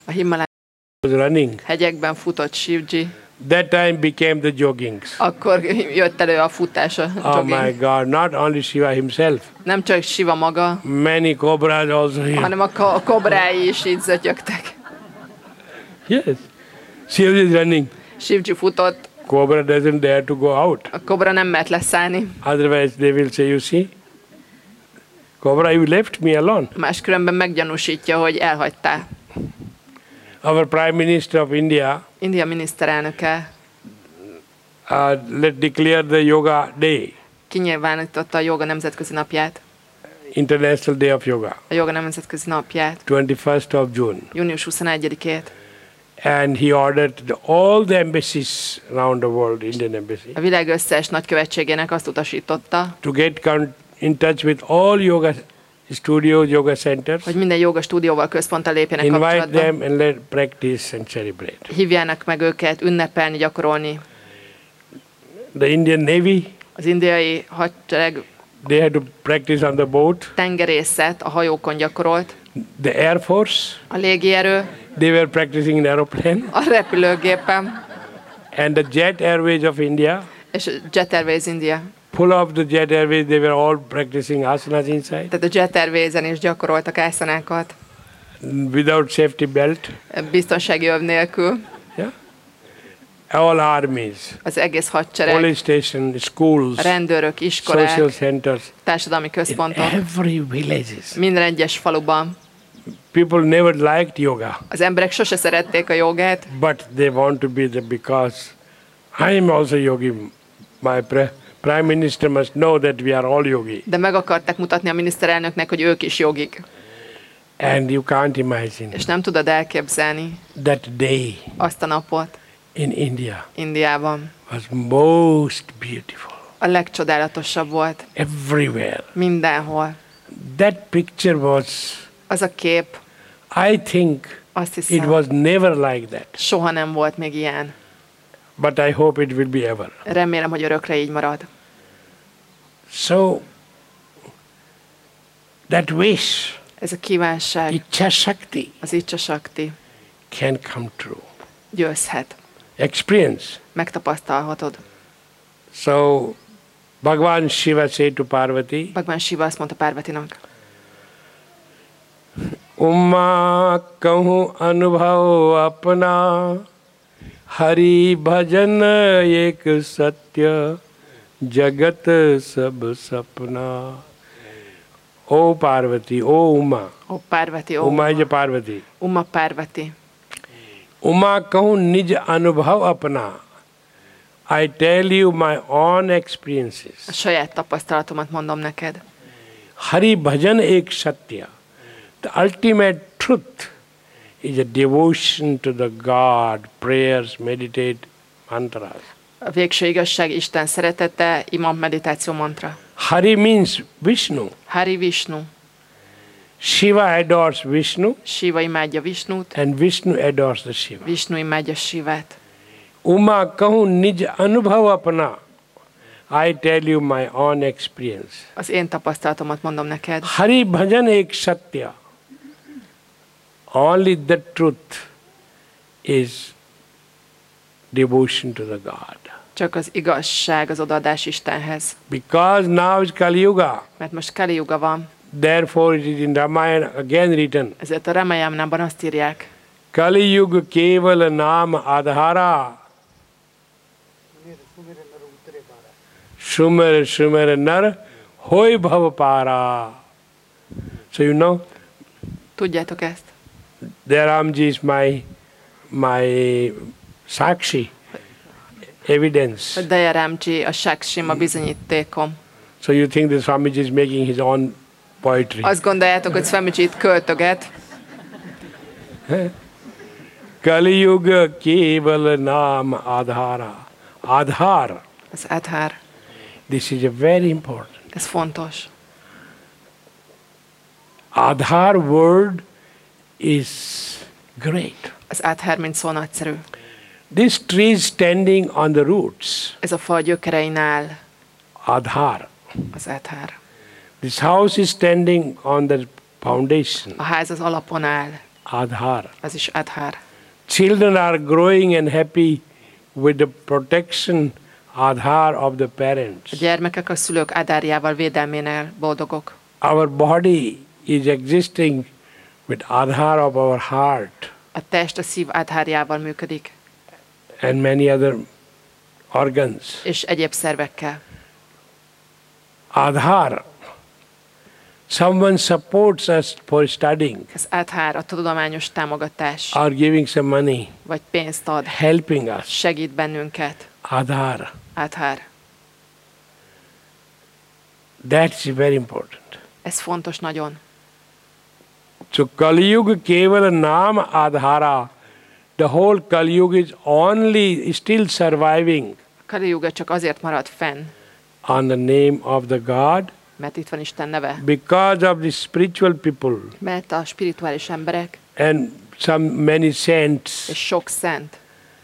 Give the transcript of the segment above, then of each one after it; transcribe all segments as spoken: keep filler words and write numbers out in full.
A Himalaya running. hegyekben futott Shivji. That time became the joggings. Akkor jött elő a futás, a Oh jogging. my God, not only Shiva himself. Nem csak Shiva maga, Many cobras also here. hanem a ko- kobrái is így zötyögtek. Yes. Shiva is running. Shivji futott, Cobra doesn't dare to go out. a kobra nem mert leszállni, Otherwise they will say, you see, Cobra, you left me alone. máskülönben meggyanúsítja, hogy elhagytál. Our Prime Minister of India India miniszterelnöke uh, let declare the Yoga Day, kinyilvánította a joga nemzetközi napját, International Day of Yoga, a joga nemzetközi napját, twenty-first of June. június huszonegyedikét. And he ordered the, all the embassies around the world, Indian embassy, A világ összes nagykövetségének azt utasította, to get con- in touch with all yoga studios, yoga centers, hogy minden joga stúdióval, központtal lépjenek invite kapcsolatba. them and let practice and celebrate. Hívjának meg őket ünnepelni, gyakorolni. The Indian Navy, Az indiai hadsereg they had to practice on the boat. tengerészet a hajókon gyakorolt. The Air Force, A légierő they were practicing in aeroplane. a repülőgépen. And the Jet Airways of India, És a Jet Airways India. full of the Jet Airways, they were all practicing asanas inside Tehát a Jet Airways-en is gyakoroltak ászanákat. without safety belt. Biztonsági öv nélkül. Yeah, all armies, Az egész hadsereg, police station, schools, rendőrök, social iskolák, centers, társadalmi in központok. every villages. Minden egyes faluban. People never liked yoga, Az emberek sose szerették a jogát, but they want to be there because I am also yogi. My pre- prime minister must know that we are all yogi. de meg akarták mutatni a miniszterelnöknek, hogy ők is jogik. And you can't imagine És nem tudod elképzelni that day azt a napot in India Indiában. was most beautiful. A legcsodálatosabb volt. Everywhere. Mindenhol. That picture was, Az a kép, I think, azt it hiszem, was never like that. soha nem volt még ilyen. But I hope it will be ever. Remélem, hogy örökre így marad. So, that wish, Ez a kívánság, Ichha Shakti, az Icsa Sakti can come true. győzhet. Experience. Megtapasztalhatod. So, Bhagavan Shiva said to Parvati, Bhagwan Shiva azt mondta Párvatinak, Umma kahu anubhav apna, Hari bhajan ek satya, Jagat sab sapna. O Parvati, O Uma. ó Párvati, ó Uma is a Parvati. Uma Párvati, Uma kahu nij anubhav apna. I tell you my own experiences. a saját tapasztalatomat mondom neked. Hari bhajan ek satya. The ultimate truth is a devotion to the God, prayers, meditate, mantras. A végső igazság Isten szeretete, imam, meditáció, mantra. Hari means Vishnu. Hari Vishnu. Shiva adores Vishnu Shiva imádja Visnut, and Vishnu adores the Shiva. Vishnu imádja Shivát. Uma kahu nij anubhav apna. I tell you my own experience. Az én tapasztalatomat mondom neked. Hari bhajan ek satya. Only the truth is devotion to the God. Csak az igazság, az odaadás Istenhez. Because now is Kali Yuga. Mert most Kali Yuga van, Therefore it is in Ramayana again written. ezért a Ramayamnában azt írják, Kali Yuga keval naam adhara. Shumar shumar nar hoy bhav para. So you know, tudjátok ezt? Dayaramji is my my sakshi, evidence. Hogy Dayaramji a Sakshim, a bizonyítékom. So you think that Swamiji is making his own poetry. Azt gondoljátok, hogy Swamiji itt költöget. Kali Yuga keval naam adhara. Adhar. Az Adhar. This is a very important. Ez fontos. Adhar word is great. Az Adhar, mint szó nagyszerű. This tree is standing on the roots. Ez a fa gyökerein áll. Adhar. Az Adhar. This house is standing on the foundation. A ház az alapon áll. Aadhar. Ez is Aadhar. Children are growing and happy with the protection Aadhar of the parents. A gyermekek a szülők Aadhárjával, védelménél boldogok. Our body is existing with Aadhar of our heart A test a szív Aadhárjával működik, and many other organs. és egyéb szervekkel. Aadhar. Someone supports us for studying Ez Aadhár, a tudományos támogatás, or giving some money, vagy pénzt ad, helping us. segít bennünket. Aadhar. Aadhár. That's very important. Ez fontos nagyon. So Kali Yuga Kevala Naam Aadhara. The whole Kali Yuga is only still surviving Kali Yuga csak azért maradt fenn, on the name of the God mert itt van Isten neve, because of the spiritual people mert a spirituális emberek and some many saints. és sok szent.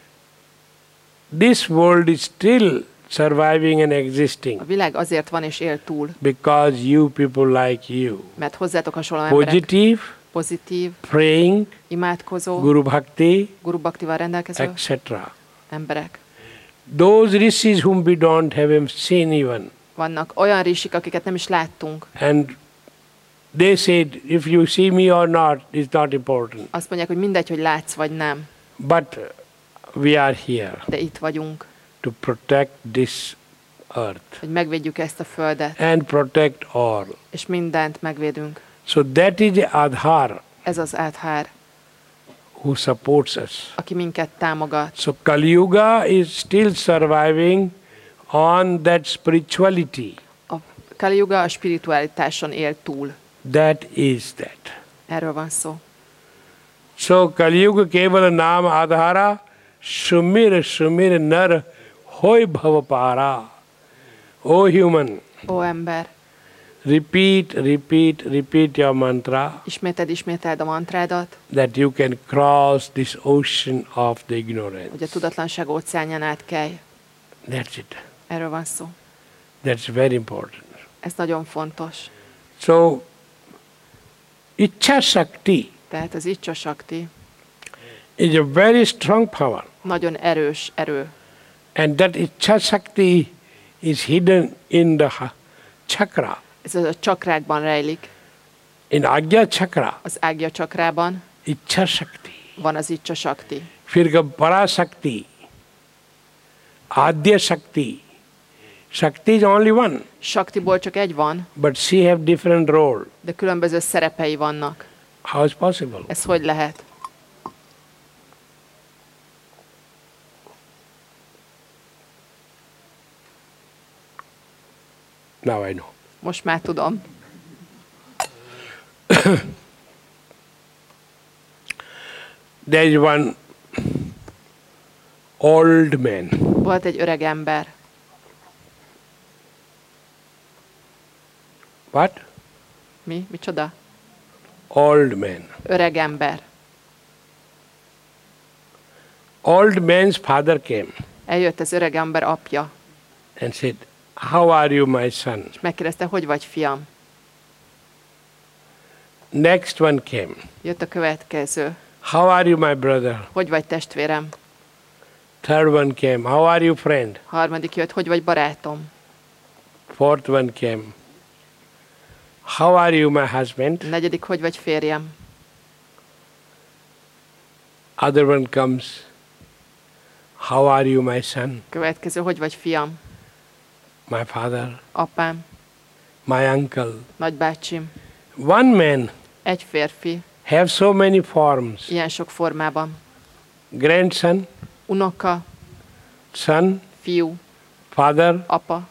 This world is still surviving and existing A világ azért van és él túl, because you people like you. mert hozzátok hasonló emberek, Positive, pozitív, praying, imádkozó, Guru Bhakti, Guru Bhaktival rendelkező et cetera. emberek. Those rishis whom we don't have seen even. Vannak olyan risik, akiket nem is láttunk. And they said, if you see me or not, it's not important. Azt mondják, hogy mindegy, hogy látsz vagy nem, But we are here de itt vagyunk, to protect this earth hogy megvédjük ezt a földet, and protect all. és mindent megvédünk. So that is the Aadhar Ez az Aadhár, who supports us. aki minket támogat. So Kali Yuga is still surviving on that spirituality. A Kali Yuga a spiritualitáson él túl. That is that. Erről van szó. So Kali Yuga Kevala Naam Aadhara Sumir Sumir Nar Hoy Bhavapara. O human, Ó ember, repeat, repeat, repeat your mantra ismételd, ismételd a mantrádat, that you can cross this ocean of the hogy a ignorance. tudatlanság óceánján átkelj. That's it. Erről van szó. That's very important. Ez nagyon fontos. So, Ichcha Shakti Tehát az Icsa Sakti is a very strong power. nagyon erős erő. And that Ichcha Shakti is hidden in the ha- chakra, Ez a csakrákban rejlik. in Agya chakra, Az Ágya csakrában Ichcha Shakti. van az Icsa Sakti. फिर Parashakti, Adya Shakti. Shakti is only one, Saktiból csak egy van, but she have different role. de különböző szerepei vannak. How is possible? Ez hogy lehet? Now I know. Most már tudom. There is one old man. Volt egy öreg ember. What? Mi? Micsoda? Old man. Öreg ember. Old man's father came Eljött az öreg ember apja, and said, how are you, my son? és megkérdezte, hogy vagy fiam? Next one came. Jött a következő. How are you, my brother? Hogy vagy testvérem? Third one came. How are you, friend? Harmadik jött, hogy vagy barátom? Fourth one came. How are you, my husband? Negyedik, hogy vagy férjem? Other one comes. How are you, my son? Következő, hogy vagy fiam? My father, Apám, my uncle. nagybácsim. One man Egy férfi, have so many forms. ilyen sok formában. Grandson, Unoka, son, fiú, father, apa,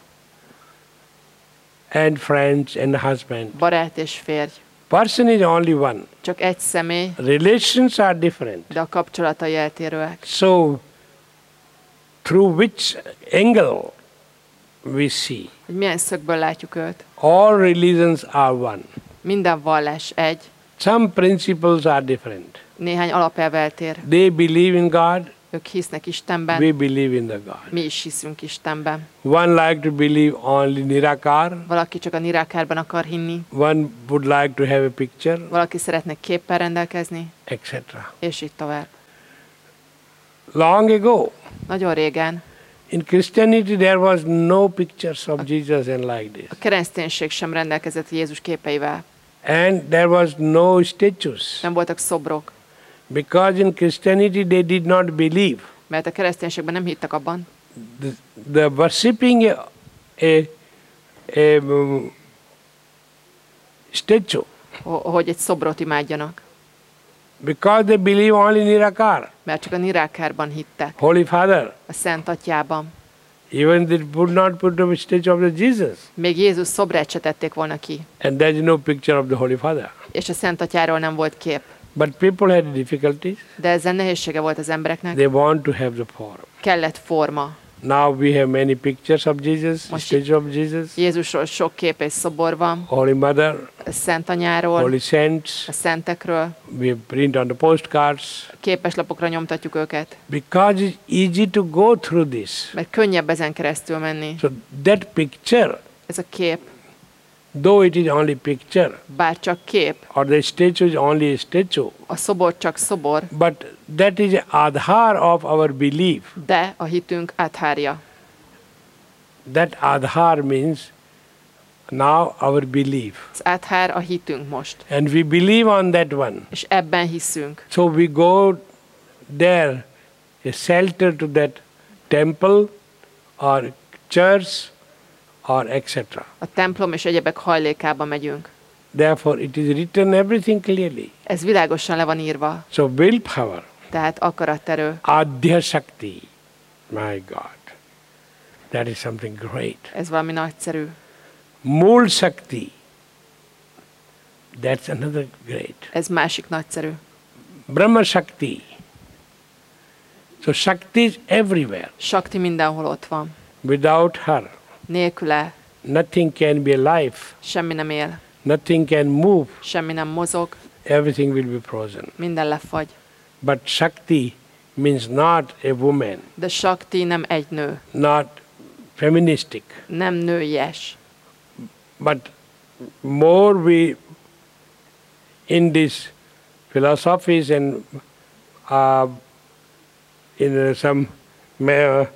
and friends and husband. barát és férj. Person is only one. Csak egy személy, Relations are different. de a kapcsolatai eltérőek. So, through which angle we see, Hogy milyen szögből látjuk őt. all religions are one. Minden vallás egy, Some principles are different. néhány alapelv eltér. They believe in God, Ők hisznek Istenben, We believe in the God. mi is hiszünk Istenben. One like to believe only Nirakar. Valaki csak a Nirákárban akar hinni, One would like to have a picture, valaki szeretne képpel rendelkezni, et cetera. és így tovább. Long ago, Nagyon régen in Christianity there was no pictures of Jesus and like this. a kereszténység sem rendelkezett Jézus képeivel. And there was no statues. Nem voltak szobrok, Because in Christianity they did not believe. mert a kereszténységben nem hittek abban, The, the worshipping a, a, a um, statue. ho- hogy egy szobrot imádjanak. Because they believe only Nirakar, Mert csak a Nirákárban hittek, Holy Father. a Szent Atyában. Even they would not put up a statue of the Jesus. Még Jézus szobrát se tették volna ki, And there is no picture of the Holy Father. és a Szent Atyáról nem volt kép. But people had difficulties. De ezzel nehézsége volt az embereknek. They want to have the form. Kellett forma. Now we have many pictures of Jesus, Most statue of Jesus, Jézusról sok kép és szobor van, Holy Mother, a Szent Anyáról, Holy Saints. a szentekről. We print on the postcards. Képeslapokra nyomtatjuk őket, Because it's easy to go through this. mert könnyebb ezen keresztül menni. So that picture, Ez a kép, though it is only picture, bár csak kép, or the statue is only a statue, a szobor csak szobor, but that is adhar of our belief. de a hitünk áthárja. That adhar means now our belief. Az áthár a hitünk most, And we believe on that one. és ebben hiszünk. So we go there, a shelter to that temple or church or et cetera. A templom és egyebek hajlékába megyünk. Therefore, it is written everything clearly. Ez világosan le van írva, So willpower, tehát akaraterő, adhya shakti, my God, that is something great. ez valami nagyszerű. Mool shakti, that's another great. Ez másik nagyszerű. Brahma shakti. So shakti is everywhere. Sakti mindenhol ott van. Without her, Nélküle nothing can be alive. semmi nem él, Nothing can move. semmi nem mozog, Everything will be frozen. minden lefagy. But Shakti means not a woman, De Sakti nem egy nő, not feministic, nem nőies. but more we in this philosophies and uh, in uh, some uh,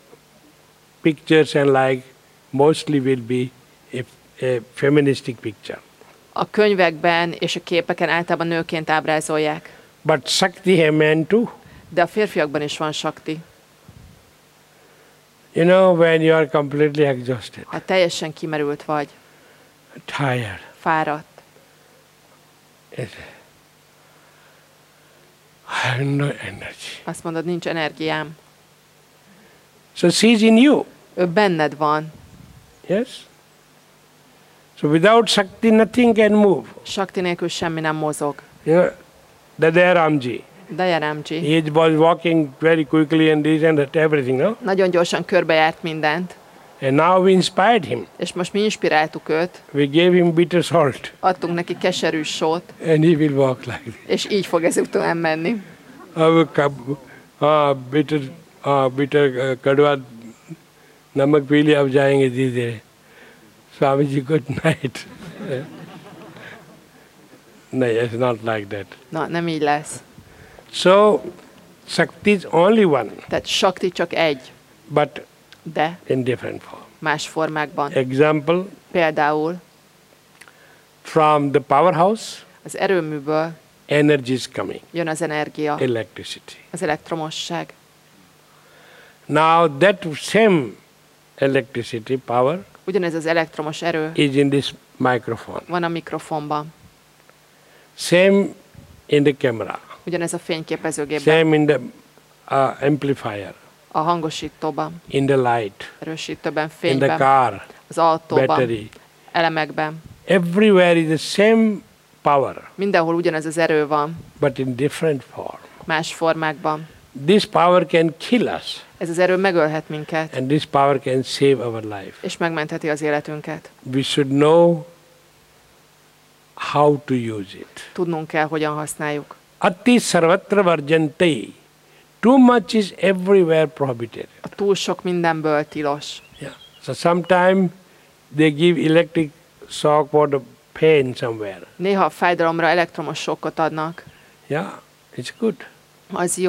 pictures and like mostly will be a, a feministic picture. A könyvekben és a képeken általában nőként ábrázolják. But Shakti have men too. De a férfiakban is van Sakti. You know, when you are completely exhausted, Ha teljesen kimerült vagy, tired, fáradt, it, I have no energy. azt mondod, nincs energiám. So she's in you. Ő benned van. Yes? So without Shakti, nothing can move. Sakti nélkül semmi nem mozog. You know, Dada Ramji, Dayaramji he was walking very quickly and this and that, everything, no? nagyon gyorsan körbejárt mindent, And now we inspired him. és most mi inspiráltuk őt, We gave him bitter salt, adtunk neki keserű sót, and he will walk like this. és így fog ezután menni. अब कब हाँ bitter हाँ bitter uh, कड़वा नमक पी लिया अब जाएंगे धीरे धीरे स्वामी जी गुड नाइट नहीं it's not like that. Na, nem így lesz. So Shakti is only one, Tehát Sakti csak egy, but de in different form. más formákban. Example, Például from the powerhouse, az erőműből energy is coming, jön az energia, electricity. az elektromosság. Now that same electricity power Ugyanez az elektromos erő is in this microphone. van a mikrofonban. Same in the camera. Ugyanez a fényképezőgépben, Same in the uh, amplifier, a hangosítóban, in the light, erősítőben, in the fényben, car, az autóban, battery. elemekben. Everywhere is the same power, Mindenhol ugyanez az erő van, but in different form. más formákban. This power can kill us, Ez az erő megölhet minket, and this power can save our life. és megmentheti az életünket. We should know how to use it. Tudnunk kell, hogyan használjuk. Ati sarvatra varjante Too much is everywhere prohibited. A túl sok mindenből tilos. Yeah. So sometimes they give electric shock for the pain somewhere. Néha a fájdalomra elektromos sokkot adnak. Yeah, it's good. Az jó.